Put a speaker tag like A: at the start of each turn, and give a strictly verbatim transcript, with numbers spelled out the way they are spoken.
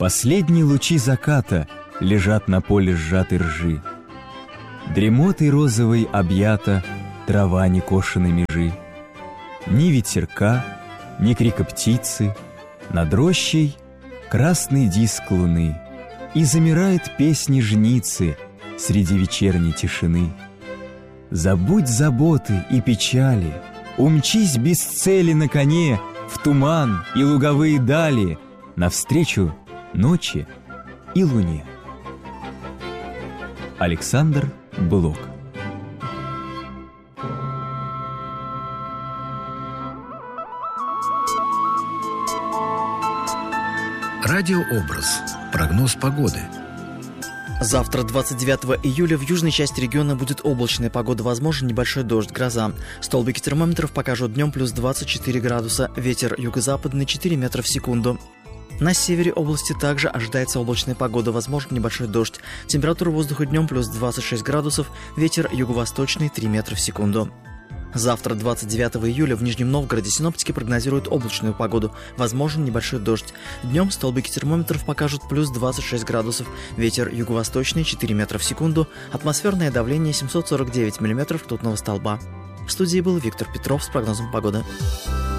A: Последние лучи заката лежат на поле сжатой ржи. Дремотой розовой объята трава некошенной межи. Ни ветерка, ни крика птицы, над рощей красный диск луны, и замирает песни жницы среди вечерней тишины. Забудь заботы и печали, умчись без цели на коне в туман и луговые дали, навстречу ночи и луне. Александр Блок.
B: Радиообраз. Прогноз погоды.
C: Завтра, двадцать девятого июля, в южной части региона будет облачная погода, возможен небольшой дождь, гроза. Столбики термометров покажут днем плюс двадцать четыре градуса, ветер юго-западный четыре метра в секунду. На севере области также ожидается облачная погода, возможен небольшой дождь. Температура воздуха днем плюс двадцать шесть градусов, ветер юго-восточный три метра в секунду. Завтра, двадцать девятого июля, в Нижнем Новгороде синоптики прогнозируют облачную погоду, возможен небольшой дождь. Днем столбики термометров покажут плюс двадцать шесть градусов, ветер юго-восточный четыре метра в секунду, атмосферное давление семьсот сорок девять миллиметров ртутного столба. В студии был Виктор Петров с прогнозом погоды.